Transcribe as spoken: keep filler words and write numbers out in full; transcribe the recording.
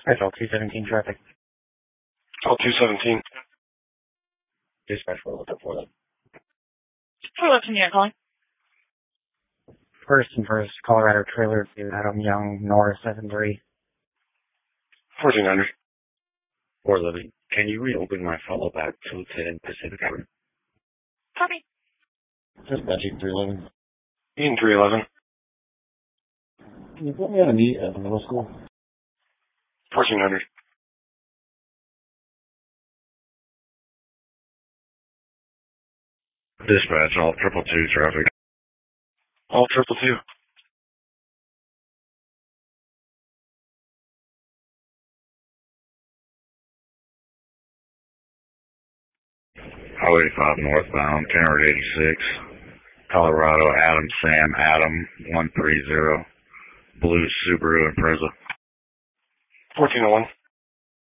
That's all two seventeen traffic. All two seventeen. Dispatch will look up for them. Who lives in you calling? First and first, Colorado trailer to Adam Young, North seven three. fourteen hundred. four eleven. Can you reopen my follow back to ten Pacific Avenue? Copy. Dispatch eight three eleven. Ian three eleven. Can you put me on a meet at the middle school? fourteen hundred. Dispatch, all triple two traffic. All triple two. Highway five northbound, Kenner eighty-six. Colorado, Adam Sam Adam one three zero. Blue Subaru Impreza. fourteen oh one.